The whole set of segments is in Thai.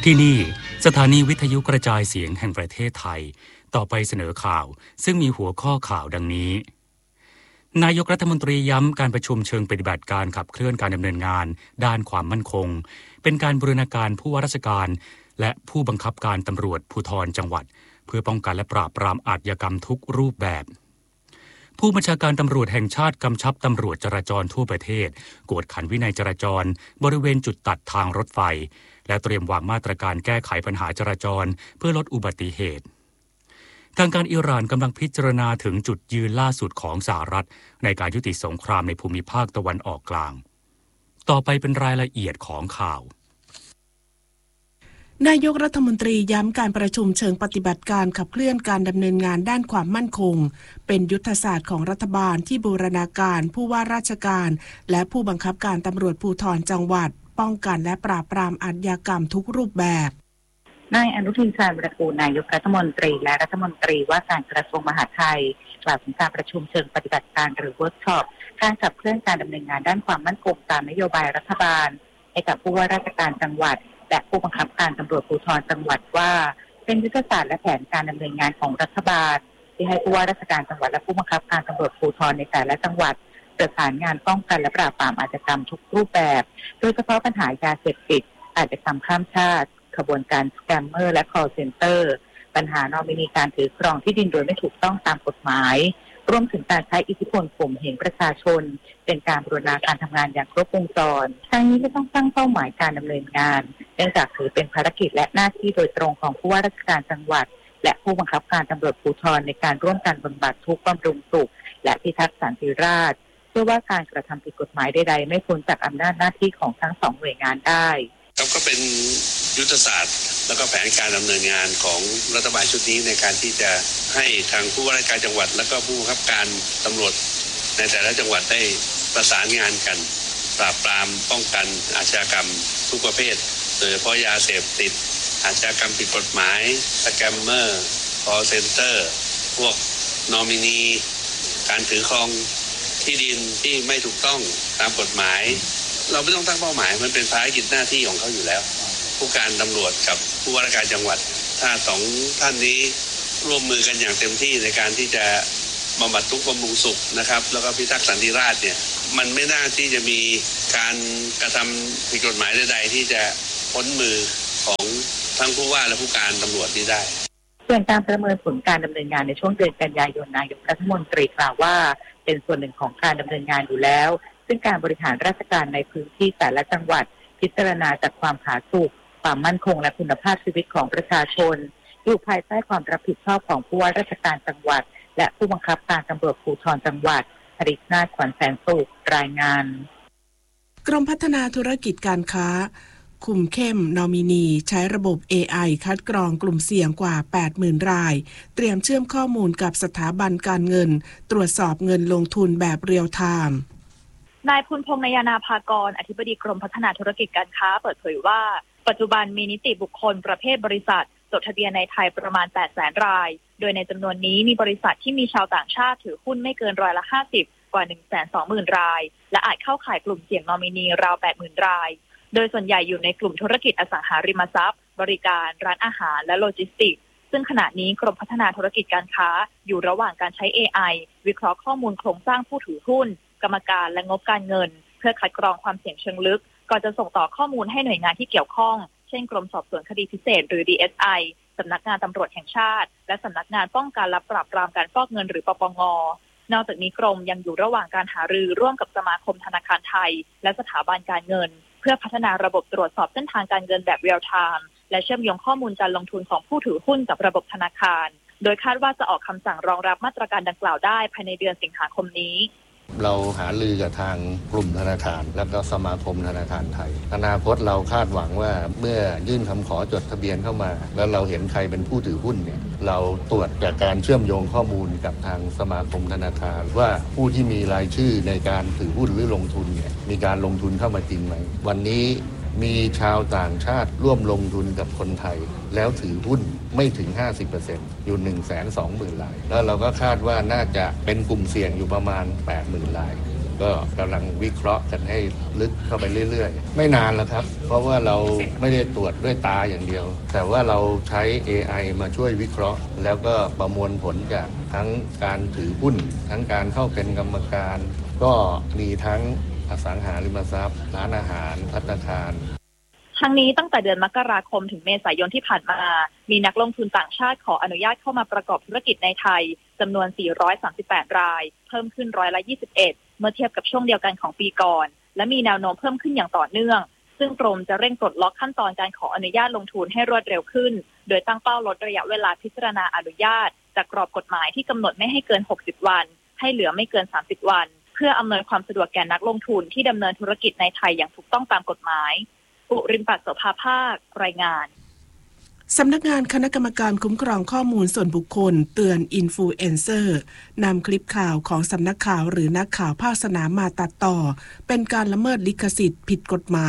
ที่นี่สถานีวิทยุกระจายเสียงแห่งประเทศไทยต่อไปเสนอข่าวซึ่งมีหัวข้อข่าวดังนี้นายกรัฐมนตรีย้ำการประชุมเชิงปฏิบัติการขับเคลื่อนการดำเนินงานด้านความมั่นคงเป็นการบูรณาการผู้ว่าราชการและผู้บังคับการตำรวจภูธรจังหวัดเพื่อป้องกันและปราบปรามอาชญากรรมทุกรูปแบบผู้บัญชาการตำรวจแห่งชาติกำชับตำรวจจราจรทั่วประเทศกวดขันวินัยจราจรบริเวณจุดตัดทางรถไฟและเตรียมวางมาตรการแก้ไขปัญหาจราจรเพื่อลดอุบัติเหตุทางการอิหร่านกำลังพิจารณาถึงจุดยืนล่าสุดของสหรัฐในการยุติสงครามในภูมิภาคตะวันออกกลางต่อไปเป็นรายละเอียดของข่าวนายกรัฐมนตรีย้ำการประชุมเชิงปฏิบัติการขับเคลื่อนการดำเนินงานด้านความมั่นคงเป็นยุทธศาสตร์ของรัฐบาลที่บูรณาการผู้ว่าราชการและผู้บังคับการตำรวจภูธรจังหวัดป้องกันและปราบปรามอาชญากรรมทุกรูปแบบนายอนุทินชาญวิรากูลนายกรัฐมนตรีและรัฐมนตรีว่าการกระทรวงมหาดไทยกล่าวถึงการประชุมเชิงปฏิบัติการหรือเวิร์กช็อปการขับเคลื่อนการดำเนินงานด้านความมั่นคงตามนโยบายรัฐบาลให้กับผู้ว่าราชการจังหวัดและผู้บังคับการตำรวจภูธรจังหวัดว่าเป็นยุทธศาสตร์และแผนการดำเนินงานของรัฐบาลที่ให้ผู้ว่าราชการจังหวัดและผู้บังคับการตำรวจภูธรในแต่ละจังหวัดประสานงานป้องกันและปราบปรามอาชญากรรมทุกรูปแบบโดยเฉพาะปัญหายาเสพติดอาชญากรรมข้ามชาติขบวนการสแกมเมอร์และ call center ปัญหานอมินีการถือครองที่ดินโดยไม่ถูกต้องตามกฎหมายรวมถึงการใช้อิทธิพลข่มเหงประชาชนเป็นการบูรณาการทำงานอย่างครบวงจรทั้งนี้ก็ต้องตั้งเป้าหมายการดำเนินงานเนื่องจากถือเป็นภารกิจและหน้าที่โดยตรงของผู้ว่าราชการจังหวัดและผู้บังคับการตำรวจภูธรในการร่วมกันบำบัดทุกข์บำรุงสุขและพิทักษ์สันติราษฎร์เชื่อว่าการกระทำผิดกฎหมายใดๆไม่พ้นจากอำนาจหน้าที่ของทั้งสองหน่วยงานได้ก็เป็นยุทธศาสตร์แล้วก็แผนการดำเนินงานของรัฐบาลชุดนี้ในการที่จะให้ทางผู้ว่าราชการจังหวัดและก็ผู้บังคับการตำรวจในแต่ละจังหวัดได้ประสานงานกันปราบปรามป้องกันอาชญากรรมทุกประเภทโดยเฉพาะยาเสพติดอาชญากรรมผิดกฎหมายสแกมเมอร์ call center พวกนอมินีการถือครองที่ดินที่ไม่ถูกต้องตามกฎหมายเราไม่ต้องตั้งเป้าหมายมันเป็นภารกิจหน้าที่ของเขาอยู่แล้วผู้การตำรวจกับผู้ว่าราชการจังหวัดถ้าสองท่านนี้ร่วมมือกันอย่างเต็มที่ในการที่จะบำบัดทุกข์บำรุงสุขนะครับแล้วก็พิทักษ์สันติราษฎร์เนี่ยมันไม่น่าที่จะมีการกระทำผิดกฎหมายใดๆที่จะพ้นมือของทั้งผู้ว่าและผู้การตำรวจนี้ได้ส่วนการประเมินผลการดำเนินงานในช่วงเดือนกันยายนนายกรัฐมนตรีกล่าวว่าเป็นส่วนหนึ่งของการดำเนินงานอยู่แล้วซึ่งการบริหารราชการในพื้นที่แต่ละจังหวัดพิจารณาจากความผาสุกความมั่นคงและคุณภาพชีวิตของประชาชนอยู่ภายใต้ความรับผิดชอบของผู้ว่าราชการจังหวัดและผู้บังคับการตำรวจภูธรจังหวัดธริศนาถ ขวัญแสนสุขรายงานกรมพัฒนาธุรกิจการค้าคุมเข้มนอมินีใช้ระบบ AI คัดกรองกลุ่มเสี่ยงกว่า 80,000 รายเตรียมเชื่อมข้อมูลกับสถาบันการเงินตรวจสอบเงินลงทุนแบบเรียลไทม์นายพุนพงษ์นายนาภากรอธิบดีกรมพัฒนาธุรกิจการค้าเปิดเผยว่าปัจจุบันมีนิติบุคคลประเภทบริษัทจดทะเบียนในไทยประมาณ 800,000 รายโดยในจำนวนนี้มีบริษัทที่มีชาวต่างชาติถือหุ้นไม่เกิน50%กว่า 120,000 รายและอาจเข้าข่ายกลุ่มเสี่ยงนอมินีราว 80,000 รายโดยส่วนใหญ่อยู่ในกลุ่มธุรกิจอสังหาริมทรัพย์บริการร้านอาหารและโลจิสติกส์ซึ่งขณะนี้กรมพัฒนาธุรกิจการค้าอยู่ระหว่างการใช้ AI วิเคราะห์ข้อมูลโครงสร้างผู้ถือหุ้นกรรมการและงบการเงินเพื่อคัดกรองความเสี่ยงเชิงลึกก่อนจะส่งต่อข้อมูลให้หน่วยงานที่เกี่ยวข้องเช่นกรมสอบสวนคดีพิเศษหรือ DSI สำนักงานตำรวจแห่งชาติและสำนักงานป้องกันและปราบปรามการฟอกเงินหรือปปง.นอกจากนี้กรมยังอยู่ระหว่างการหารือร่วมกับสมาคมธนาคารไทยและสถาบันการเงินเพื่อพัฒนาระบบตรวจสอบเส้นทางการเงินแบบเรียลไทม์และเชื่อมโยงข้อมูลการลงทุนของผู้ถือหุ้นกับระบบธนาคารโดยคาดว่าจะออกคำสั่งรองรับมาตรการดังกล่าวได้ภายในเดือนสิงหาคมนี้เราหารือกับทางกลุ่มธนาคารและก็สมาคมธนาคารไทยอนาคตเราคาดหวังว่าเมื่อยื่นคำขอจดทะเบียนเข้ามาแล้วเราเห็นใครเป็นผู้ถือหุ้นเนี่ยเราตรวจจากการเชื่อมโยงข้อมูลกับทางสมาคมธนาคารว่าผู้ที่มีรายชื่อในการถือหุ้นหรือลงทุนเนี่ยมีการลงทุนเข้ามาจริงไหมวันนี้มีชาวต่างชาติร่วมลงทุนกับคนไทยแล้วถือหุ้นไม่ถึง 50% อยู่ 120,000 รายแล้วเราก็คาดว่าน่าจะเป็นกลุ่มเสี่ยงอยู่ประมาณ 80,000 รายก็กำลังวิเคราะห์กันให้ลึกเข้าไปเรื่อยๆไม่นานแล้วครับเพราะว่าเราไม่ได้ตรวจด้วยตาอย่างเดียวแต่ว่าเราใช้ AI มาช่วยวิเคราะห์แล้วก็ประมวลผลจากทั้งการถือหุ้นทั้งการเข้าเป็นกรรมการก็มีทั้งอสังหาริมทรัพย์ร้านอาหารภัตตาคารทั้งนี้ตั้งแต่เดือนมกราคมถึงเมษายนที่ผ่านมามีนักลงทุนต่างชาติขออนุญาตเข้ามาประกอบธุรกิจในไทยจำนวน438รายเพิ่มขึ้น21%เมื่อเทียบกับช่วงเดียวกันของปีก่อนและมีแนวโน้มเพิ่มขึ้นอย่างต่อเนื่องซึ่งกรมจะเร่งปลดล็อกขั้นตอนการขออนุญาตลงทุนให้รวดเร็วขึ้นโดยตั้งเป้าลดระยะเวลาพิจารณาอนุญาตจากกรอบกฎหมายที่กำหนดไม่ให้เกิน60วันให้เหลือไม่เกิน30วันเพื่ออำนวยความสะดวกแก่นักลงทุนที่ดำเนินธุรกิจในไทยอย่างถูกต้องตามกฎหมายปุริมปักโสภาภาครายงานสำนักงานคณะกรรมการคุ้มครองข้อมูลส่วนบุคคลเตือนอินฟลูเอนเซอร์นำคลิปข่าวของสำนักข่าวหรือนักข่าวภาคสนามมาตัดต่อเป็นการละเมิดลิขสิทธิ์ผิดกฎหมาย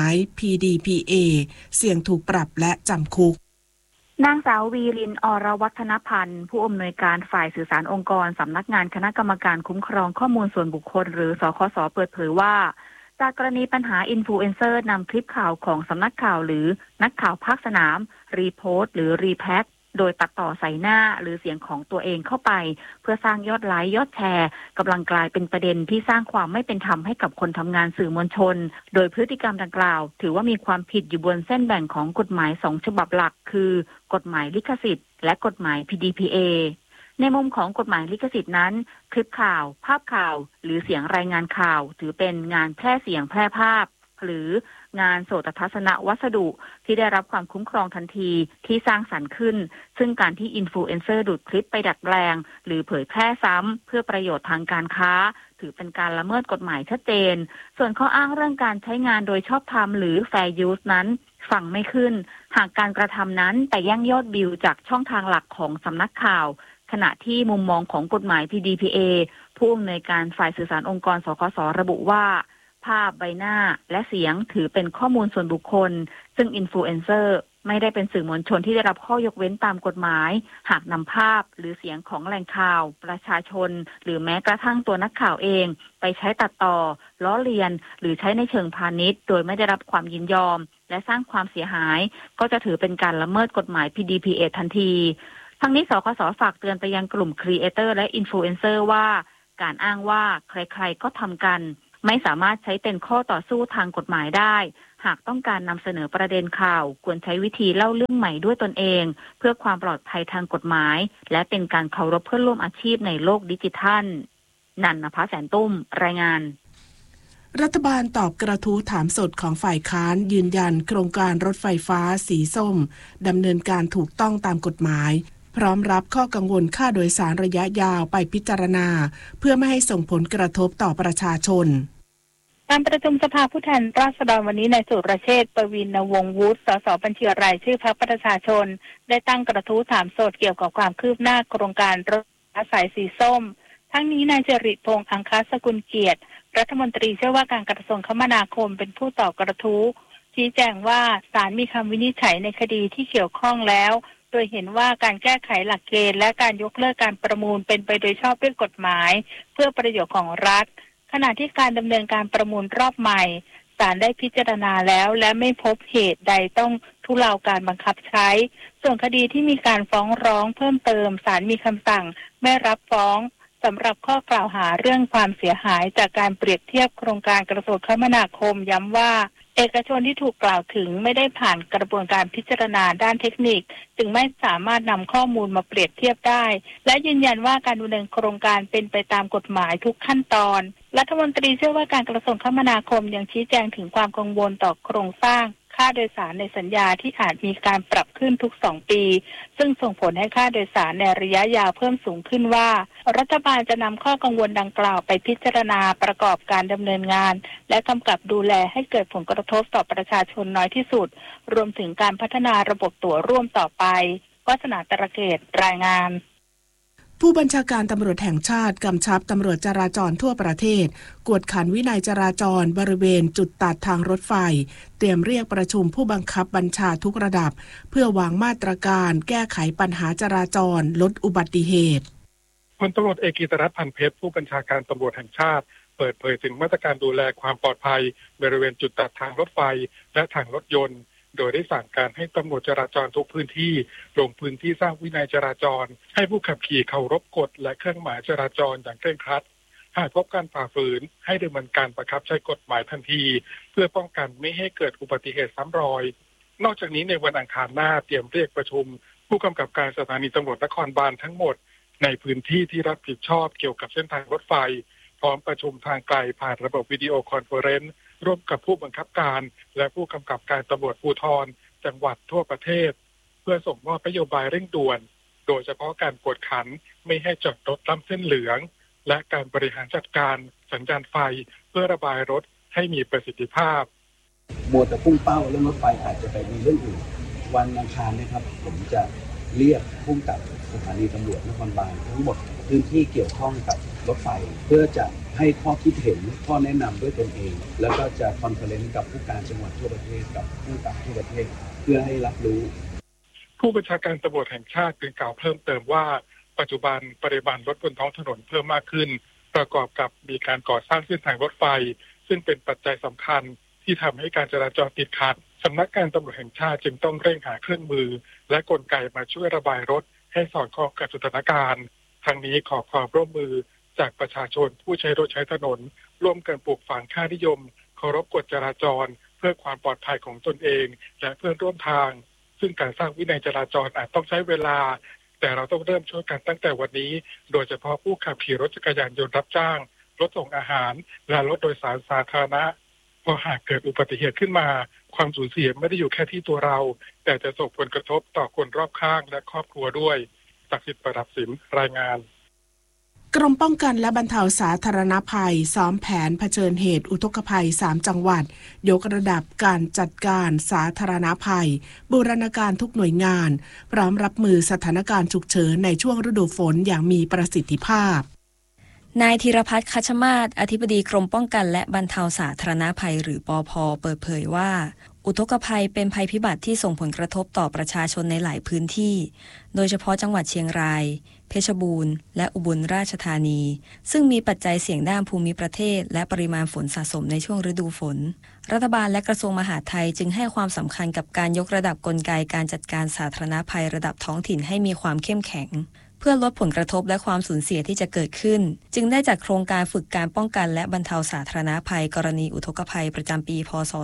PDPA เสี่ยงถูกปรับและจำคุกนางสาววีริน อรวัฒนพันธ์ผู้อำนวยการฝ่ายสื่อสารองค์กรสำนักงานคณะกรรมการคุ้มครองข้อมูลส่วนบุคคลหรือสคส.เปิดเผยว่าจากกรณีปัญหาอินฟลูเอนเซอร์นำคลิปข่าวของสำนักข่าวหรือนักข่าวภาคสนามรีโพสต์หรือรีแพ็คโดยตัดต่อใส่หน้าหรือเสียงของตัวเองเข้าไปเพื่อสร้างยอดไลค์ยอดแชร์กำลังกลายเป็นประเด็นที่สร้างความไม่เป็นธรรมให้กับคนทำงานสื่อมวลชนโดยพฤติกรรมดังกล่าวถือว่ามีความผิดอยู่บนเส้นแบ่งของกฎหมาย2ฉบับหลักคือกฎหมายลิขสิทธิ์และกฎหมาย PDPAในมุมของกฎหมายลิขสิทธิ์นั้นคลิปข่าวภาพข่าวหรือเสียงรายงานข่าวถือเป็นงานแพร่เสียงแพร่ภาพหรืองานโสตทัศนวัสดุที่ได้รับความคุ้มครองทันทีที่สร้างสรรค์ขึ้นซึ่งการที่อินฟลูเอนเซอร์ดูดคลิปไปดัดแปลงหรือเผยแพร่ซ้ำเพื่อประโยชน์ทางการค้าถือเป็นการละเมิดกฎหมายชัดเจนส่วนข้ออ้างเรื่องการใช้งานโดยชอบธรรมหรือ Fair Use นั้นฟังไม่ขึ้นหากการกระทำนั้นแต่แย่งยอดวิวจากช่องทางหลักของสำนักข่าวขณะที่มุมมองของกฎหมาย PDPA ผู้อำนวยการฝ่ายสื่อสารองค์กรสคส.ระบุว่าภาพใบหน้าและเสียงถือเป็นข้อมูลส่วนบุคคลซึ่งอินฟลูเอนเซอร์ไม่ได้เป็นสื่อมวลชนที่ได้รับข้อยกเว้นตามกฎหมายหากนำภาพหรือเสียงของแหล่งข่าวประชาชนหรือแม้กระทั่งตัวนักข่าวเองไปใช้ตัดต่อล้อเลียนหรือใช้ในเชิงพาณิชย์โดยไม่ได้รับความยินยอมและสร้างความเสียหายก็จะถือเป็นการละเมิดกฎหมาย PDPA ทันทีทั้งนี้สคส.ฝากเตือนไปยังกลุ่มครีเอเตอร์และอินฟลูเอนเซอร์ว่าการอ้างว่าใครๆก็ทำกันไม่สามารถใช้เป็นข้อต่อสู้ทางกฎหมายได้หากต้องการนำเสนอประเด็นข่าวควรใช้วิธีเล่าเรื่องใหม่ด้วยตนเองเพื่อความปลอดภัยทางกฎหมายและเป็นการเคารพเพื่อนร่วมอาชีพในโลกดิจิทัลนันนภาแสนตุ้มรายงานรัฐบาลตอบกระทู้ถามสดของฝ่ายค้านยืนยันโครงการรถไฟฟ้าสีส้มดำเนินการถูกต้องตามกฎหมายพร้อมรับข้อกังวลค่าโดยสารระยะยาวไปพิจารณาเพื่อไม่ให้ส่งผลกระทบต่อประชาชนการประชุมสภาผู้แทนราษฎรวันนี้นายสุรเชษฐ์ ประวินวงศ์วุฒิ สสบัญชีรายชื่อพรรคประชาชนได้ตั้งกระทู้ถามสดเกี่ยวกับความคืบหน้าโครงการรถไฟฟ้าสายสีส้มทั้งนี้นายจริตพงษ์อังคสกุลเกียรติรัฐมนตรีช่วยว่าการกระทรวงคมนาคมเป็นผู้ตอบกระทู้ชี้แจงว่าศาลมีคำวินิจฉัยในคดีที่เกี่ยวข้องแล้วโดยเห็นว่าการแก้ไขหลักเกณฑ์และการยกเลิกการประมูลเป็นไปโดยชอบด้วยกฎหมายเพื่อประโยชน์ของรัฐขณะที่การดำเนินการประมูลรอบใหม่ศาลได้พิจารณาแล้วและไม่พบเหตุใดต้องทุเลาการบังคับใช้ส่วนคดีที่มีการฟ้องร้องเพิ่มเติมศาลมีคำสั่งไม่รับฟ้องสำหรับข้อกล่าวหาเรื่องความเสียหายจากการเปรียบเทียบโครงการกระทรวงคมนาคมย้ำว่าเอกชนที่ถูกกล่าวถึงไม่ได้ผ่านกระบวนการพิจารณาด้านเทคนิคจึงไม่สามารถนำข้อมูลมาเปรียบเทียบได้และยืนยันว่าการดำเนินโครงการเป็นไปตามกฎหมายทุกขั้นตอนรัฐมนตรีเชื่อว่าการกระทรวงคมนาคมยังชี้แจงถึงความกังวลต่อโครงสร้างค่าโดยสารในสัญญาที่อาจมีการปรับขึ้นทุก2ปีซึ่งส่งผลให้ค่าโดยสารในระยะยาวเพิ่มสูงขึ้นว่ารัฐบาลจะนำข้อกังวลดังกล่าวไปพิจารณาประกอบการดำเนินงานและกำกับดูแลให้เกิดผลกระทบต่อประชาชนน้อยที่สุดรวมถึงการพัฒนาระบบตั๋วร่วมต่อไปวาสนาตระเกตรายงานผู้บัญชาการตำรวจแห่งชาติกำชับตำรวจจราจรทั่วประเทศกวดขันวินัยจราจรบริเวณจุดตัดทางรถไฟเตรียมเรียกประชุมผู้บังคับบัญชาทุกระดับเพื่อวางมาตรการแก้ไขปัญหาจราจรลดอุบัติเหตุพลตำรวจเอกกิตติรัตน์ พันเพชรผู้บัญชาการตำรวจแห่งชาติเปิดเผยถึงมาตรการดูแลความปลอดภัยบริเวณจุดตัดทางรถไฟและทางรถยนต์โดยได้สั่งการให้ตำรวจจราจรทุกพื้นที่ลงพื้นที่สร้างวินัยจราจรให้ผู้ขับขี่เคารพกฎและเครื่องหมายจราจรอย่างเคร่งครัดหากพบการฝ่าฝืนให้ดำเนินการบังคับใช้กฎหมายทันทีเพื่อป้องกันไม่ให้เกิดอุบัติเหตุซ้ำรอยนอกจากนี้ในวันอังคารหน้าเตรียมเรียกประชุมผู้กำกับการสถานีตำรวจนครบาลทั้งหมดในพื้นที่ที่รับผิดชอบเกี่ยวกับเส้นทางรถไฟพร้อมประชุมทางไกลผ่านระบบวิดีโอคอนเฟอเรนซ์ร่วมกับผู้บังคับการและผู้กำกับการตำรวจภูธรจังหวัดทั่วประเทศเพื่อส่งมอบนโยบายเร่งด่วนโดยเฉพาะการกวดขันไม่ให้จอดรถล้ำเส้นเหลืองและการบริหารจัดการสัญญาณไฟเพื่อระบายรถให้มีประสิทธิภาพมัวแต่พุ่งเป้าเรื่องรถไฟอาจจะไปมีเรื่องอื่นวันอังคารนะครับผมจะเรียกผู้กับสถานีตำรวจนครบาลทั้งหมดพื้นที่เกี่ยวข้องกับรถไฟเพื่อจะให้ข้อคิดเห็นข้อแนะนำด้วยตนเองแล้วก็จะคอนเฟอเรนซ์กับผู้การจังหวัดทั่วประเทศกับผู้กับทั่วประเทศเพื่อให้รับรู้ผู้บัญชาการตำรวจแห่งชาติกล่าวเพิ่มเติมว่าปัจจุบันปริมาณรถบนท้องถนนเพิ่มมากขึ้นประกอบกับมีการก่อสร้างเส้นทางรถไฟซึ่งเป็นปัจจัยสำคัญที่ทำให้การจราจรติดขัดสำนักงานตำรวจแห่งชาติจึงต้องเร่งหาเครื่องมือและกลไกมาช่วยระบายรถให้สอดคล้องกับสถานการณ์ทั้งนี้ขอความร่วมมือจากประชาชนผู้ใช้รถใช้ถนนร่วมกันปลูกฝังค่านิยมเคารพกฎจราจรเพื่อความปลอดภัยของตนเองและเพื่อนร่วมทางซึ่งการสร้างวินัยจราจรอาจต้องใช้เวลาแต่เราต้องเริ่มช่วยกันตั้งแต่วันนี้โดยเฉพาะผู้ขับขี่รถจักรยานยนต์รับจ้างรถส่งอาหารและรถโดยสารสาธารณะเพราะหากเกิดอุบัติเหตุขึ้นมาความสูญเสียไม่ได้อยู่แค่ที่ตัวเราแต่จะส่งผลกระทบต่อคนรอบข้างและครอบครัวด้วยศักดิ์สิทธิ์ประดับสินรายงานกรมป้องกันและบรรเทาสาธารณภัยซ้อมแผนเผชิญเหตุอุทกภัย3จังหวัดยกระดับการจัดการสาธารณภัยบูรณาการทุกหน่วยงานพร้อมรับมือสถานการณ์ฉุกเฉินในช่วงฤดูฝนอย่างมีประสิทธิภาพนายธีรพัฒน์ คัชมาศอธิบดีกรมป้องกันและบรรเทาสาธารณภัยหรือปภ.เปิดเผยว่าอุทกภัยเป็นภัยพิบัติที่ส่งผลกระทบต่อประชาชนในหลายพื้นที่โดยเฉพาะจังหวัดเชียงรายเพชรบูรณ์และอุบลราชธานีซึ่งมีปัจจัยเสี่ยงด้านภูมิประเทศและปริมาณฝนสะสมในช่วงฤดูฝนรัฐบาลและกระทรวงมหาดไทยจึงให้ความสำคัญกับการยกระดับกลไกการจัดการสาธารณภัยระดับท้องถิ่นให้มีความเข้มแข็งเพื่อลดผลกระทบและความสูญเสียที่จะเกิดขึ้นจึงได้จัดโครงการฝึกการป้องกันและบรรเทาสาธารณภัยกรณีอุทกภัยประจำปีพ.ศ.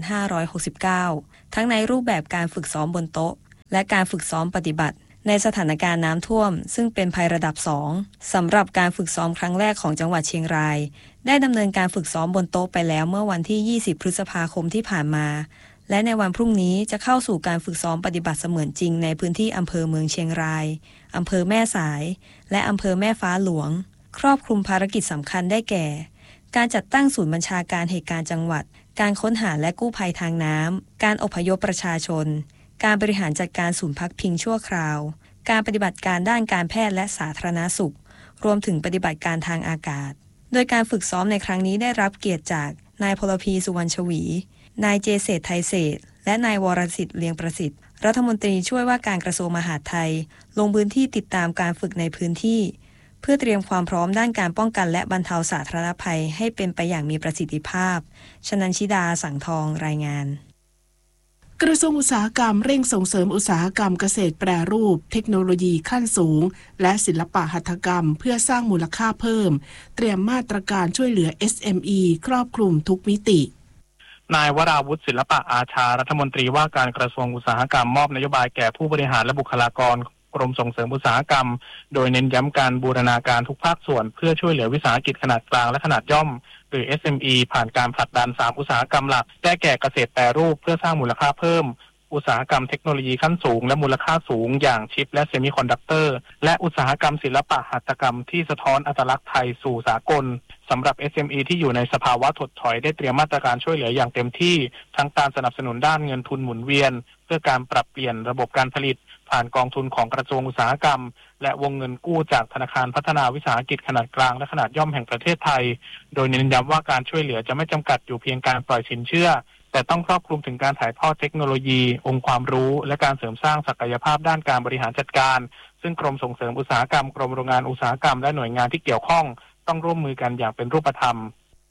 2569ทั้งในรูปแบบการฝึกซ้อมบนโต๊ะและการฝึกซ้อมปฏิบัติในสถานการณ์น้ำท่วมซึ่งเป็นภัยระดับ2สำหรับการฝึกซ้อมครั้งแรกของจังหวัดเชียงรายได้ดำเนินการฝึกซ้อมบนโต๊ะไปแล้วเมื่อวันที่20พฤษภาคมที่ผ่านมาและในวันพรุ่งนี้จะเข้าสู่การฝึกซ้อมปฏิบัติเสมือนจริงในพื้นที่อำเภอเมืองเชียงรายอำเภอแม่สายและอำเภอแม่ฟ้าหลวงครอบคลุมภารกิจสำคัญได้แก่การจัดตั้งศูนย์บัญชาการเหตุการณ์จังหวัดการค้นหาและกู้ภัยทางน้ำการอพยพประชาชนการบริหารจัดการศูนย์พักพิงชั่วคราวการปฏิบัติการด้านการแพทย์และสาธารณสุขรวมถึงปฏิบัติการทางอากาศโดยการฝึกซ้อมในครั้งนี้ได้รับเกียรติจากนายพลพีสุวรรณชวีนายเจเศรษฐ์ไทยเศรษฐ์และนายวรสิทธิ์เลียงประสิทธิ์รัฐมนตรีช่วยว่าการกระทรวงมหาดไทยลงพื้นที่ติดตามการฝึกในพื้นที่เพื่อเตรียมความพร้อมด้านการป้องกันและบรรเทาสาธารณภัยให้เป็นไปอย่างมีประสิทธิภาพชนันชิดาสังทองรายงานกระทรวงอุตสาหกรรมเร่งส่งเสริมอุตสาหกรรมเกษตรแปรรูปเทคโนโลยีขั้นสูงและศิลปะหัตถกรรมเพื่อสร้างมูลค่าเพิ่มเตรียมมาตรการช่วยเหลือ SME ครอบคลุมทุกมิตินายวราวุฒิศิลปะอาชารัฐมนตรีว่าการกระทรวงอุตสาหกรรมมอบนโยบายแก่ผู้บริหารและบุคลากรกรมส่งเสริมอุตสาหกรรมโดยเน้นย้ำการบูรณาการทุกภาคส่วนเพื่อช่วยเหลือวิสาหกิจขนาดกลางและขนาดย่อมหรือ SME ผ่านการผลักดัน3อุตสาหกรรมหลักได้แก่เกษตรแปรรูปเพื่อสร้างมูลค่าเพิ่มอุตสาหกรรมเทคโนโลยีขั้นสูงและมูลค่าสูงอย่างชิปและเซมิคอนดักเตอร์และอุตสาหกรรมศิลปะหัตถกรรมที่สะท้อนอัตลักษณ์ไทยสู่สากลสำหรับ SME ที่อยู่ในสภาวะถดถอยได้เตรียมมาตรการช่วยเหลืออย่างเต็มที่ทั้งการสนับสนุนด้านเงินทุนหมุนเวียนเพื่อการปรับเปลี่ยนระบบการผลิตผ่านกองทุนของกระทรวงอุตสาหกรรมและวงเงินกู้จากธนาคารพัฒนาวิสาหกิจขนาดกลางและขนาดย่อมแห่งประเทศไทยโดยเน้นย้ำว่าการช่วยเหลือจะไม่จำกัดอยู่เพียงการปล่อยสินเชื่อแต่ต้องครอบคลุมถึงการถ่ายทอดเทคโนโลยีองค์ความรู้และการเสริมสร้างศักยภาพด้านการบริหารจัดการซึ่งกรมส่งเสริมอุตสาหกรรมกรมโรงงานอุตสาหกรรมและหน่วยงานที่เกี่ยวข้องต้องร่วมมือกันอย่างเป็นรูปธรรม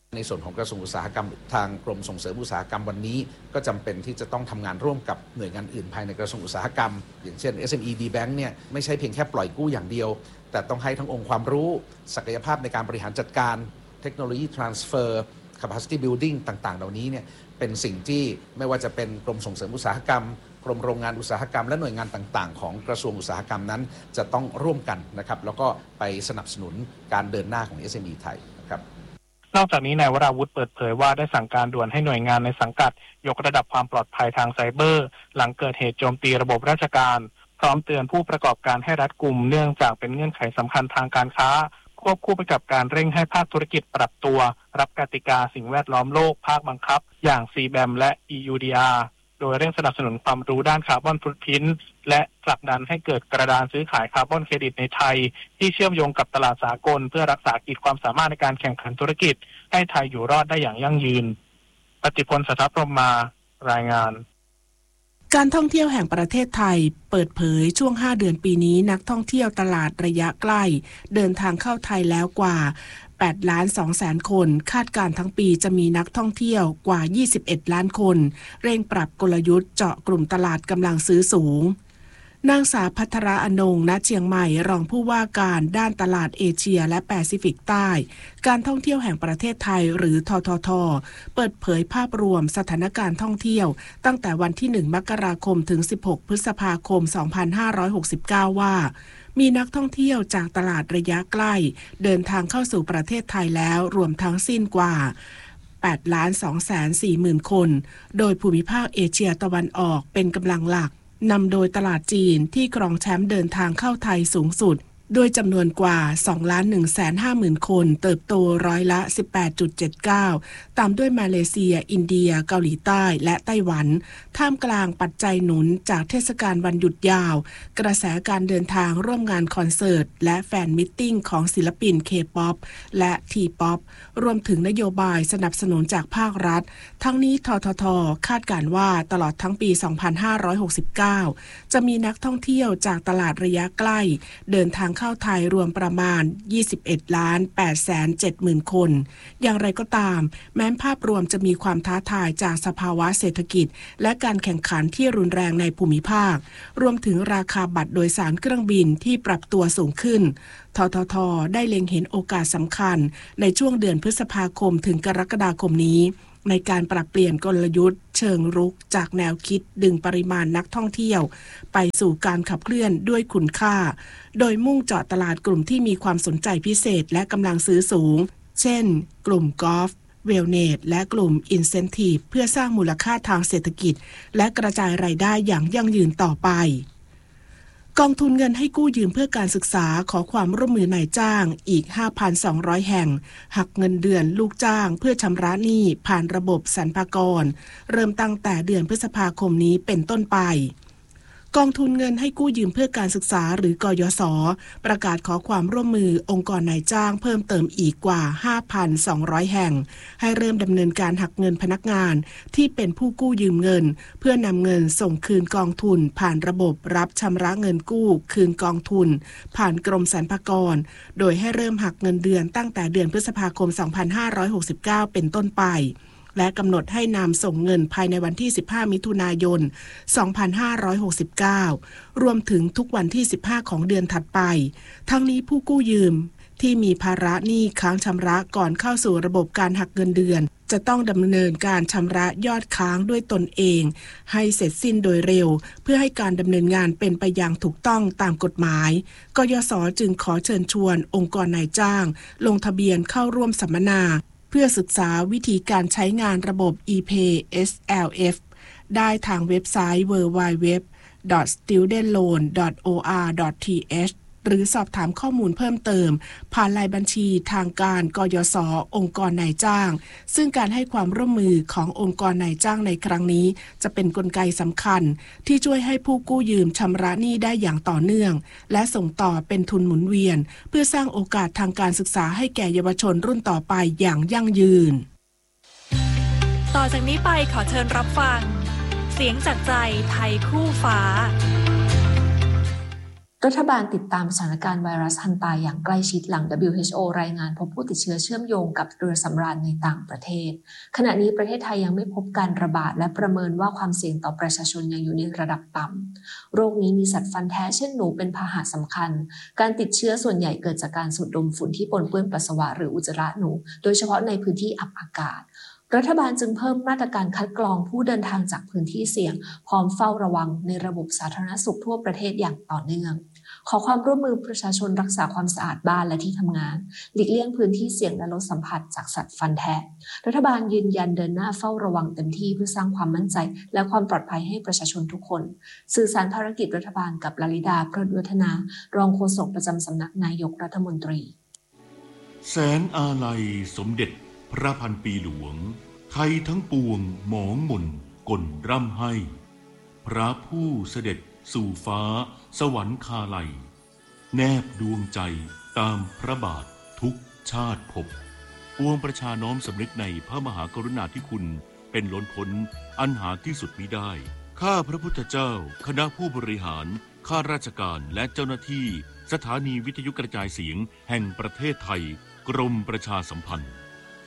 ในส่วนของกระทรวงอุตสาหกรรมทางกรมส่งเสริมอุตสาหกรรมวันนี้ก็จำเป็นที่จะต้องทำงานร่วมกับหน่วยงานอื่นภายในกระทรวงอุตสาหกรรมอย่างเช่น SME D-Bank เนี่ยไม่ใช่เพียงแค่ปล่อยกู้อย่างเดียวแต่ต้องให้ทั้งองค์ความรู้ศักยภาพในการบริหารจัดการเทคโนโลยี transfer capacity building ต่างๆเหล่านี้เนี่ยเป็นสิ่งที่ไม่ว่าจะเป็นกรมส่งเสริมอุตสาหกรรมกรมโรงงานอุตสาหกรรมและหน่วยงานต่างๆของกระทรวงอุตสาหกรรมนั้นจะต้องร่วมกันนะครับแล้วก็ไปสนับสนุนการเดินหน้าของ SME ไทยนะครับนอกจากนี้นายวราวุฒิเปิดเผยว่าได้สั่งการด่วนให้หน่วยงานในสังกัดยกระดับความปลอดภัยทางไซเบอร์หลังเกิดเหตุโจมตีระบบราชการพร้อมเตือนผู้ประกอบการให้รัดกุมเนื่องจากเป็นเงื่อนไขสำคัญทางการค้าควบคู่ไปกับการเร่งให้ภาคธุรกิจปรับตัวรับกติกาสิ่งแวดล้อมโลกภาคบังคับอย่าง CBAM และ EUDR โดยเร่งสนับสนุนความรู้ด้านคาร์บอนฟุตพริ้นท์และผลักดันให้เกิดกระดานซื้อขายคาร์บอนเครดิตในไทยที่เชื่อมโยงกับตลาดสากลเพื่อรักษาขีดความสามารถในการแข่งขันธุรกิจให้ไทยอยู่รอดได้อย่างยั่งยืนปฏิพล สัทธพรหมารายงานการท่องเที่ยวแห่งประเทศไทยเปิดเผยช่วง5 เดือนปีนี้นักท่องเที่ยวตลาดระยะใกล้เดินทางเข้าไทยแล้วกว่า8,200,000 คนคาดการทั้งปีจะมีนักท่องเที่ยวกว่า21 ล้านคนเร่งปรับกลยุทธ์เจาะกลุ่มตลาดกำลังซื้อสูงนางสาวภัทราอนงณเชียงใหม่รองผู้ว่าการด้านตลาดเอเชียและแปซิฟิกใต้การท่องเที่ยวแห่งประเทศไทยหรือททท.เปิดเผยภาพรวมสถานการณ์ท่องเที่ยวตั้งแต่วันที่1 มกราคมถึง16 พฤษภาคม 2569ว่ามีนักท่องเที่ยวจากตลาดระยะใกล้เดินทางเข้าสู่ประเทศไทยแล้วรวมทั้งสิ้นกว่า8,240,000 คนโดยภูมิภาคเอเชียตะวันออกเป็นกำลังหลักนำโดยตลาดจีนที่ครองแชมป์เดินทางเข้าไทยสูงสุดโดยจำนวนกว่า 2,150,000 คนเติบโตร้อยละ 18.79 ตามด้วยมาเลเซียอินเดียเกาหลีใต้และไต้หวันท่ามกลางปัจจัยหนุนจากเทศกาลวันหยุดยาวกระแสการเดินทางร่วมงานคอนเสิร์ตและแฟนมิตติ้งของศิลปิน K-POP และ T-POP รวมถึงนโยบายสนับสนุนจากภาครัฐทั้งนี้ททท.คาดการณ์ว่าตลอดทั้งปี 2569 จะมีนักท่องเที่ยวจากตลาดระยะใกล้เดินทางเข้าไทยรวมประมาณ 21,870,000 คนอย่างไรก็ตามแม้ภาพรวมจะมีความท้าทายจากสภาวะเศรษฐกิจและการแข่งขันที่รุนแรงในภูมิภาครวมถึงราคาบัตรโดยสารเครื่องบินที่ปรับตัวสูงขึ้นททท.ได้เล็งเห็นโอกาสสำคัญในช่วงเดือนพฤษภาคมถึงกรกฎาคมนี้ในการปรับเปลี่ยนกลยุทธ์เชิงรุกจากแนวคิดดึงปริมาณนักท่องเที่ยวไปสู่การขับเคลื่อนด้วยคุณค่าโดยมุ่งเจาะตลาดกลุ่มที่มีความสนใจพิเศษและกำลังซื้อสูงเช่นกลุ่มกอล์ฟเวลเนสและกลุ่มอินเซนทีฟเพื่อสร้างมูลค่าทางเศรษฐกิจและกระจายรายได้อย่างยั่งยืนต่อไปกองทุนเงินให้กู้ยืมเพื่อการศึกษาขอความร่วมมือนายจ้างอีก 5,200 แห่งหักเงินเดือนลูกจ้างเพื่อชำระหนี้ผ่านระบบสรรพากรเริ่มตั้งแต่เดือนพฤษภาคมนี้เป็นต้นไปกองทุนเงินให้กู้ยืมเพื่อการศึกษาหรือกยศ.ประกาศขอความร่วมมือองค์กรนายจ้างเพิ่มเติมอีกกว่า 5,200 แห่งให้เริ่มดำเนินการหักเงินพนักงานที่เป็นผู้กู้ยืมเงินเพื่อนำเงินส่งคืนกองทุนผ่านระบบรับชำระเงินกู้คืนกองทุนผ่านกรมสรรพากรโดยให้เริ่มหักเงินเดือนตั้งแต่เดือนพฤษภาคม 2569 เป็นต้นไปและกำหนดให้นำส่งเงินภายในวันที่15 มิถุนายน 2569 รวมถึงทุกวันที่15ของเดือนถัดไปทั้งนี้ผู้กู้ยืมที่มีภาระหนี้ค้างชำระก่อนเข้าสู่ระบบการหักเงินเดือนจะต้องดำเนินการชำระยอดค้างด้วยตนเองให้เสร็จสิ้นโดยเร็วเพื่อให้การดำเนินงานเป็นไปอย่างถูกต้องตามกฎหมายกยศ.จึงขอเชิญชวนองค์กรนายจ้างลงทะเบียนเข้าร่วมสัมมนาเพื่อศึกษาวิธีการใช้งานระบบ ePay SLF ได้ทางเว็บไซต์ www.studentloan.or.th หรือสอบถามข้อมูลเพิ่มเติมผ่านรายบัญชีทางการกยศ.องค์กรนายจ้างซึ่งการให้ความร่วมมือขององค์กรนายจ้างในครั้งนี้จะเป็นกลไกสำคัญที่ช่วยให้ผู้กู้ยืมชำระหนี้ได้อย่างต่อเนื่องและส่งต่อเป็นทุนหมุนเวียนเพื่อสร้างโอกาสทางการศึกษาให้แก่เยาวชนรุ่นต่อไปอย่างยั่งยืนต่อจากนี้ไปขอเชิญรับฟังเสียงจากใจไทยคู่ฟ้ารัฐบาลติดตามสถานการณ์ไวรัสฮันตาอย่างใกล้ชิดหลัง WHO รายงานพบผู้ติดเชื้อเชื่อมโยงกับเรือสำราญในต่างประเทศขณะนี้ประเทศไทยยังไม่พบการระบาดและประเมินว่าความเสี่ยงต่อประชาชนยังอยู่ในระดับต่ำโรคนี้มีสัตว์ฟันแท้เช่นหนูเป็นพาหะสำคัญการติดเชื้อส่วนใหญ่เกิดจากการสูดดมฝุ่นที่ปนเปื้อนปัสสาวะหรืออุจจาระหนูโดยเฉพาะในพื้นที่อับอากาศรัฐบาลจึงเพิ่มมาตรการคัดกรองผู้เดินทางจากพื้นที่เสี่ยงพร้อมเฝ้าระวังในระบบสาธารณสุขทั่วประเทศอย่างต่อเนื่องขอความร่วมมือประชาชนรักษาความสะอาดบ้านและที่ทำงานหลีกเลี่ยงพื้นที่เสี่ยงและลดสัมผัสจากสัตว์ฟันแทะรัฐบาลยืนยันเดินหน้าเฝ้าระวังเต็มที่เพื่อสร้างความมั่นใจและความปลอดภัยให้ประชาชนทุกคนสื่อสารภารกิจรัฐบาลกับลลิดาเพลิดวัฒนารองโฆษกประจำสำนักนายกรัฐมนตรีแสงอาลัยสมเด็จพระพันปีหลวงไทยทั้งปวงหมองหม่นก่นร่ำให้พระผู้เสด็จสู่ฟ้าสวรรคาลัยแนบดวงใจตามพระบาททุกชาติภพปวงประชาน้อมสำนึกในพระมหากรุณาธิคุณเป็นล้นพ้นอันหาที่สุดมิได้ข้าพระพุทธเจ้าคณะผู้บริหารข้าราชการและเจ้าหน้าที่สถานีวิทยุกระจายเสียงแห่งประเทศไทยกรมประชาสัมพันธ์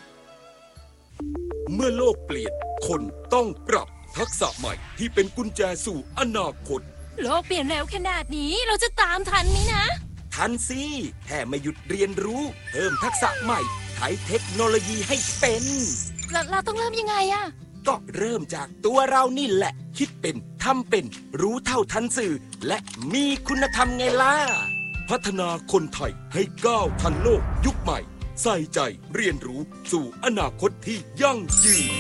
เมื่อโลกเปลี่ยนคนต้องปรับทักษะใหม่ที่เป็นกุญแจสู่อนาคตโลกเปลี่ยนเร็วขนาดนี้เราจะตามทันไหมนะทันสิแค่ไม่หยุดเรียนรู้เพิ่มทักษะใหม่ใช้เทคโนโลยีให้เป็นเราต้องเริ่มยังไงอะก็เริ่มจากตัวเรานี่แหละคิดเป็นทำเป็นรู้เท่าทันสื่อและมีคุณธรรมไงล่ะพัฒนาคนไทยให้ก้าวทันโลกยุคใหม่ใส่ใจเรียนรู้สู่อนาคตที่ยั่งยืน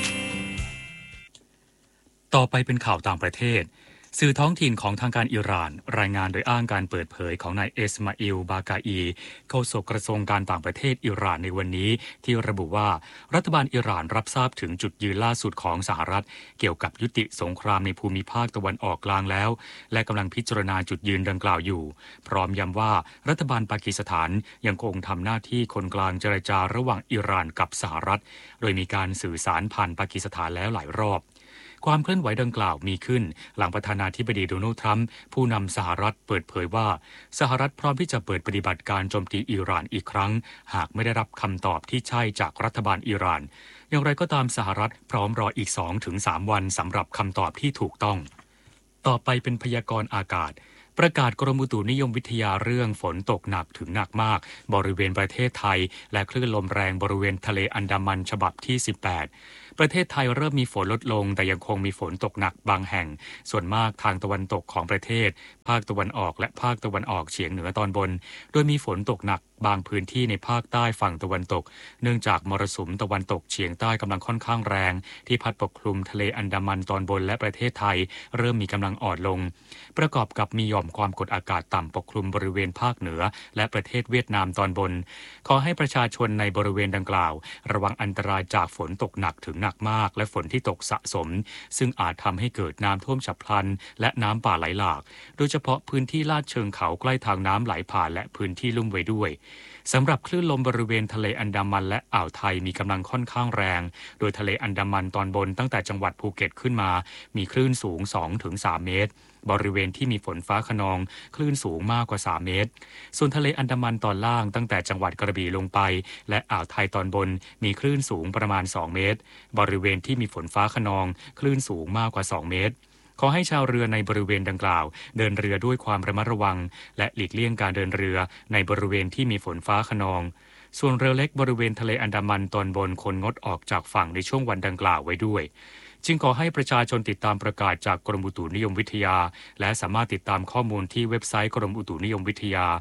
ต่อไปเป็นข่าวต่างประเทศสื่อท้องถิ่นของทางการอิหร่านรายงานโดยอ้างการเปิดเผยของนายเอสมาอิลบากาอีโฆษกกระทรวงการต่างประเทศอิหร่านในวันนี้ที่ระบุว่ารัฐบาลอิหร่านรับทราบถึงจุดยืนล่าสุดของสหรัฐเกี่ยวกับยุติสงครามในภูมิภาคตะวันออกกลางแล้วและกำลังพิจารณาจุดยืนดังกล่าวอยู่พร้อมย้ำว่ารัฐบาลปากีสถานยังคงทำหน้าที่คนกลางเจรจาระหว่างอิหร่านกับสหรัฐโดยมีการสื่อสารผ่านปากีสถานแล้วหลายรอบความเคลื่อนไหวดังกล่าวมีขึ้นหลังประธานาธิบดีโดนัลด์ทรัมป์ผู้นำสหรัฐเปิดเผยว่าสหรัฐพร้อมที่จะเปิดปฏิบัติการโจมตีอิหร่านอีกครั้งหากไม่ได้รับคำตอบที่ใช่จากรัฐบาลอิหร่านอย่างไรก็ตามสหรัฐพร้อมรออีก 2-3 วันสำหรับคำตอบที่ถูกต้องต่อไปเป็นพยากรณ์อากาศประกาศกรมอุตุนิยมวิทยาเรื่องฝนตกหนักถึงหนักมากบริเวณประเทศไทยและคลื่นลมแรงบริเวณทะเลอันดามันฉบับที่ 18ประเทศไทยเริ่มมีฝนลดลงแต่ยังคงมีฝนตกหนักบางแห่งส่วนมากทางตะวันตกของประเทศภาคตะวันออกและภาคตะวันออกเฉียงเหนือตอนบนโดยมีฝนตกหนักบางพื้นที่ในภาคใต้ฝั่งตะวันตกเนื่องจากมรสุมตะวันตกเฉียงใต้กำลังค่อนข้างแรงที่พัดปกคลุมทะเลอันดามันตอนบนและประเทศไทยเริ่มมีกำลังอ่อนลงประกอบกับมีหย่อมความกดอากาศต่ำปกคลุมบริเวณภาคเหนือและประเทศเวียดนามตอนบนขอให้ประชาชนในบริเวณดังกล่าวระวังอันตรายจากฝนตกหนักถึงหนักมากและฝนที่ตกสะสมซึ่งอาจทำให้เกิดน้ำท่วมฉับพลันและน้ำป่าไหลหลากโดยเฉพาะพื้นที่ลาดเชิงเขาใกล้ทางน้ำไหลผ่านและพื้นที่ลุ่มไว้ด้วยสำหรับคลื่นลมบริเวณทะเลอันดามันและอ่าวไทยมีกำลังค่อนข้างแรงโดยทะเลอันดามันตอนบนตั้งแต่จังหวัดภูเก็ตขึ้นมามีคลื่นสูง 2-3 เมตรบริเวณที่มีฝนฟ้าคะนองคลื่นสูงมากกว่า3 เมตรส่วนทะเลอันดามันตอนล่างตั้งแต่จังหวัดกระบี่ลงไปและอ่าวไทยตอนบนมีคลื่นสูงประมาณ2 เมตรบริเวณที่มีฝนฟ้าคะนองคลื่นสูงมากกว่า2 เมตรขอให้ชาวเรือในบริเวณดังกล่าวเดินเรือด้วยความระมัดระวังและหลีกเลี่ยงการเดินเรือในบริเวณที่มีฝนฟ้าคะนองส่วนเรือเล็กบริเวณทะเลอันดามันตอนบนควรงดออกจากฝั่งในช่วงวันดังกล่าวไว้ด้วยจึงขอให้ประชาชนติดตามประกาศจากกรมอุตุนิยมวิทยาและสามารถติดตามข้อมูลที่เว็บไซต์กรมอุตุนิยมวิทยา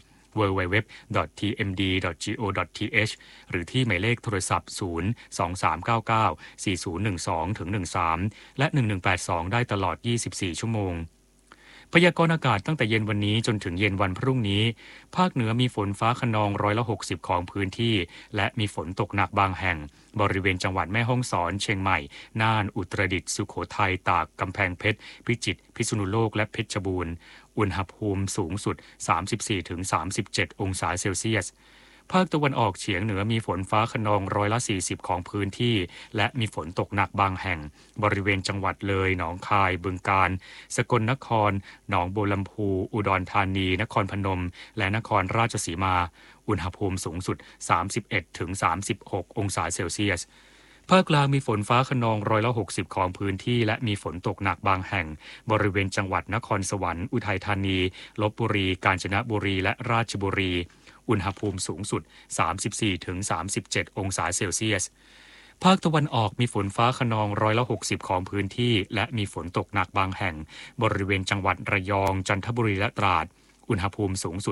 www.tmd.go.th หรือที่หมายเลขโทรศัพท์ 023994012-13 และ 1182 ได้ตลอด 24 ชั่วโมงพยากรณ์อากาศตั้งแต่เย็นวันนี้จนถึงเย็นวันพรุ่งนี้ภาคเหนือมีฝนฟ้าคะนอง60%ของพื้นที่และมีฝนตกหนักบางแห่งบริเวณจังหวัดแม่ฮ่องสอนเชียงใหม่น่านอุตรดิตถ์สุโขทัยตากกำแพงเพชรพิจิตรพิษณุโลกและเพชรบูรณ์อุณหภูมิสูงสุด 34-37 องศาเซลเซียสภาคตะวันออกเฉียงเหนือมีฝนฟ้าคะนอง40%ของพื้นที่และมีฝนตกหนักบางแห่งบริเวณจังหวัดเลยหนองคายบึงกาฬสกลนครหนองบัวลำพูอุดรธานีนครพนมและนครราชสีมาอุณหภูมิสูงสุด 31-36 องศาเซลเซียสภาคกลางมีฝนฟ้าคะนอง60%ของพื้นที่และมีฝนตกหนักบางแห่งบริเวณจังหวัดนครสวรรค์อุทัยธานีลพบุรีกาญจนบุรีและราชบุรีอุณหภูมิสูงสุด 34-37 องศาเซลเซียสภาคตะวันออกมีฝนฟ้าคะนอง60%ของพื้นที่และมีฝนตกหนักบางแห่งบริเวณจังหวัดระยองจันทบุรีและตราดอุณหภูมิสูงสุด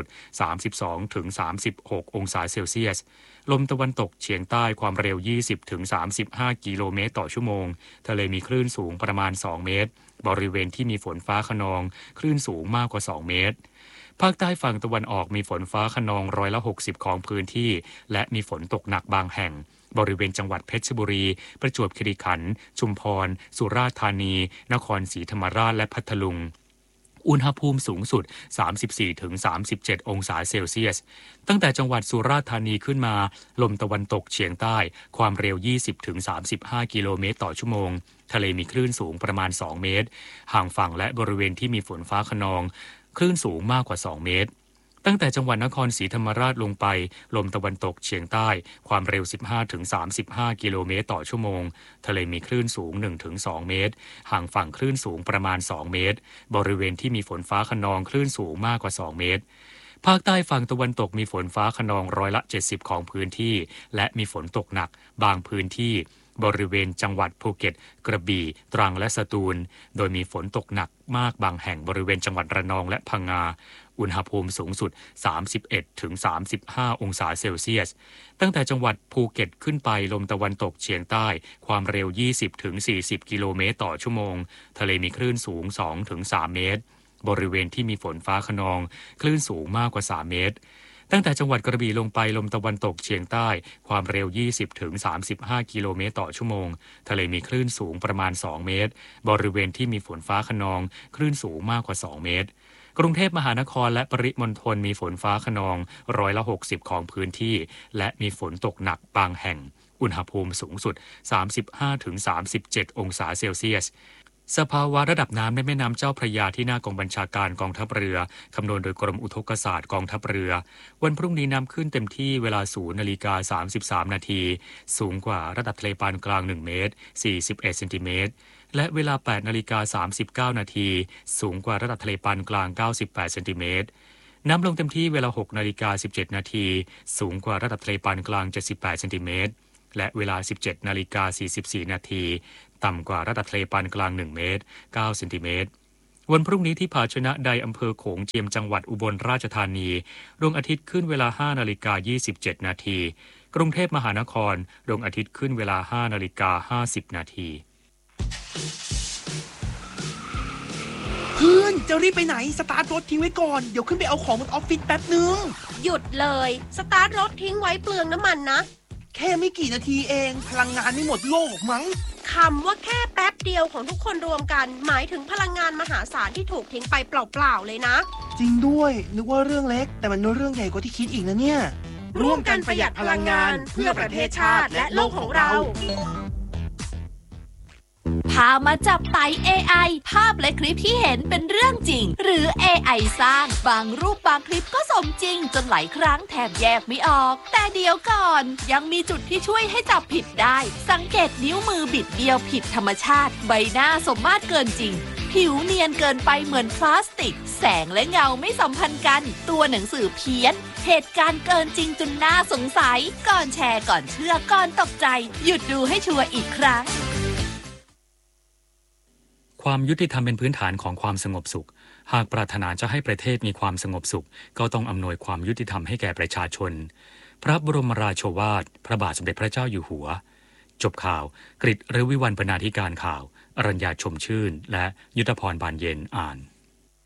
32-36 องศาเซลเซียสลมตะวันตกเฉียงใต้ความเร็ว 20-35 กิโลเมตรต่อชั่วโมงทะเลมีคลื่นสูงประมาณ2เมตรบริเวณที่มีฝนฟ้าคะนองคลื่นสูงมากกว่า2เมตรภาคใต้ฝั่งตะวันออกมีฝนฟ้าคะนอง60%ของพื้นที่และมีฝนตกหนักบางแห่งบริเวณจังหวัดเพชรบุรีประจวบคีรีขันธ์ชุมพรสุราษฎร์ธานีนครศรีธรรมราชและพัทลุงอุณหภูมิสูงสุด 34-37 องศาเซลเซียสตั้งแต่จังหวัดสุราษฎร์ธานีขึ้นมาลมตะวันตกเฉียงใต้ความเร็ว 20-35 กิโลเมตรต่อชั่วโมงทะเลมีคลื่นสูงประมาณ2เมตรห่างฝั่งและบริเวณที่มีฝนฟ้าคะนองคลื่นสูงมากกว่า2เมตรตั้งแต่จังหวัดนครศรีธรรมราชลงไปลมตะวันตกเฉียงใต้ความเร็ว 15-35 กิโลเมตรต่อชั่วโมงทะเลมีคลื่นสูง 1-2 เมตรห่างฝั่งคลื่นสูงประมาณ2เมตรบริเวณที่มีฝนฟ้าคะนองคลื่นสูงมากกว่า2เมตรภาคใต้ฝั่งตะวันตกมีฝนฟ้าคะนอง70%ของพื้นที่และมีฝนตกหนักบางพื้นที่บริเวณจังหวัดภูเก็ตกระบี่ตรังและสตูลโดยมีฝนตกหนักมากบางแห่งบริเวณจังหวัดระนองและพังงาอุณหภูมิสูงสุด 31-35 องศาเซลเซียสตั้งแต่จังหวัดภูเก็ตขึ้นไปลมตะวันตกเฉียงใต้ความเร็ว 20-40 กิโลเมตรต่อชั่วโมงทะเลมีคลื่นสูง 2-3 เมตรบริเวณที่มีฝนฟ้าคะนองคลื่นสูงมากกว่า3เมตรตั้งแต่จังหวัดกระบี่ลงไปลมตะวันตกเฉียงใต้ความเร็ว 20-35 กิโลเมตรต่อชั่วโมงทะเลมีคลื่นสูงประมาณ2เมตรบริเวณที่มีฝนฟ้าคะนองคลื่นสูงมากกว่า2เมตรกรุงเทพมหานครและปริมณฑลมีฝนฟ้าคะนอง60%ของพื้นที่และมีฝนตกหนักบางแห่งอุณหภูมิสูงสุด 35-37 องศาเซลเซียสสภาวะระดับน้ำในแม่น้ำเจ้าพระยาที่หน้ากองบัญชาการกองทัพเรือคำนวณโดยกรมอุทกศาสตร์กองทัพเรือวันพรุ่งนี้น้ำขึ้นเต็มที่เวลา 0:33 นาทีสูงกว่าระดับทะเลปานกลาง1เมตร41เซนติเมตรและเวลา 8:39 นาทีสูงกว่าระดับทะเลปานกลาง98เซนติเมตรน้ำลงเต็มที่เวลา 6:17 นาทีสูงกว่าระดับทะเลปานกลาง78เซนติเมตรและเวลา 17:44 นาทีต่ำกว่าระดับทะเลปานกลาง1เมตร9เซนติเมตรวันพรุ่งนี้ที่ผาชนะใดอำเภอโขงเจียมจังหวัดอุบลราชธานีดวงอาทิตย์ขึ้นเวลา 5:27 นาทีกรุงเทพมหานครดวงอาทิตย์ขึ้นเวลา 5:50 นาทีเพื่อนจะรีบไปไหนสตาร์ทรถทิ้งไว้ก่อนเดี๋ยวขึ้นไปเอาของบนออฟฟิศแป๊บนึงหยุดเลยสตาร์ทรถทิ้งไว้เปลืองน้ำมันนะแค่ไม่กี่นาทีเองพลังงานไม่หมดโลกมั้งคำว่าแค่แป๊บเดียวของทุกคนรวมกันหมายถึงพลังงานมหาศาลที่ถูกทิ้งไปเปล่าๆเลยนะจริงด้วยนึกว่าเรื่องเล็กแต่มันเรื่องใหญ่กว่าที่คิดอีกนะเนี่ยร่วมกันประหยัดพลังงานเพื่อประเทศชาติและโลกของเราพามาจับไต่ AI ภาพและคลิปที่เห็นเป็นเรื่องจริงหรือ AI สร้างบางรูปบางคลิปก็สมจริงจนหลายครั้งแทบแยกไม่ออกแต่เดี๋ยวก่อนยังมีจุดที่ช่วยให้จับผิดได้สังเกตนิ้วมือบิดเบี้ยวผิดธรรมชาติใบหน้าสมมาตรเกินจริงผิวเนียนเกินไปเหมือนพลาสติกแสงและเงาไม่สัมพันธ์กันตัวหนังสือเพี้ยนเหตุการณ์เกินจริงจนน่าสงสัยก่อนแชร์ก่อนเชื่อก่อนตกใจหยุดดูให้ชัวร์อีกครั้งความยุติธรรมเป็นพื้นฐานของความสงบสุขหากปรารถนาจะให้ประเทศมีความสงบสุขก็ต้องอำนวยความยุติธรรมให้แก่ประชาชนพระบรมราโชวาทพระบาทสมเด็จพระเจ้าอยู่หัวจบข่าวกฤษ ฤวิวรรณ บรรณาธิการข่าวอรัญญาชมชื่นและยุทธพรบานเย็นอ่าน